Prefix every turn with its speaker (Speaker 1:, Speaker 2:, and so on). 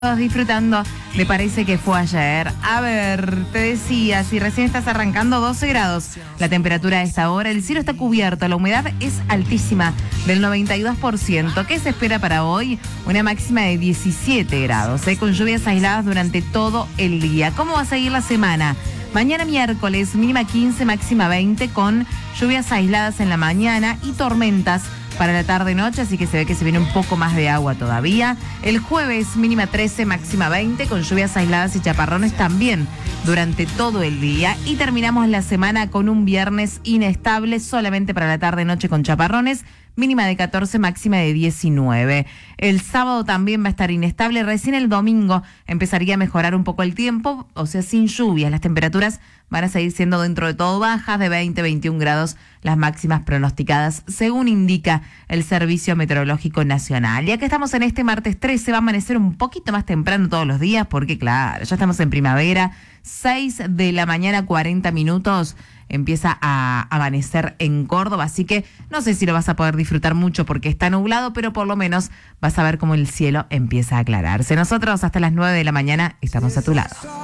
Speaker 1: Todos disfrutando de Parece que fue ayer. A ver, te decía, si recién estás arrancando, 12 grados la temperatura a esta hora, el cielo está cubierto, la humedad es altísima, del 92%. ¿Qué se espera para hoy? Una máxima de 17 grados, con lluvias aisladas durante todo el día. ¿Cómo va a seguir la semana? Mañana miércoles, mínima 15, máxima 20, con lluvias aisladas en la mañana y tormentas para la tarde-noche, así que se ve que se viene un poco más de agua todavía. El jueves, mínima 13, máxima 20, con lluvias aisladas y chaparrones también durante todo el día. Y terminamos la semana con un viernes inestable, solamente para la tarde-noche con chaparrones, mínima de 14, máxima de 19. El sábado también va a estar inestable. Recién el domingo empezaría a mejorar un poco el tiempo, o sea, sin lluvias. Las temperaturas van a seguir siendo dentro de todo bajas, de 20, 21 grados las máximas pronosticadas, según indica el Servicio Meteorológico Nacional. Ya que estamos en este martes 13, va a amanecer un poquito más temprano todos los días, porque claro, ya estamos en primavera, 6 de la mañana, 40 minutos, empieza a amanecer en Córdoba, así que no sé si lo vas a poder disfrutar mucho porque está nublado, pero por lo menos vas a ver cómo el cielo empieza a aclararse. Nosotros hasta las 9 de la mañana estamos a tu lado.